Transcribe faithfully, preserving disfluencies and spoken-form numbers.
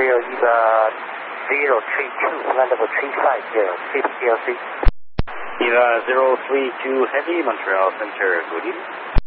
Ontario, you got zero three two, land level three five zero, C P C L C. Eva zero three two Heavy, Montreal Center, good evening.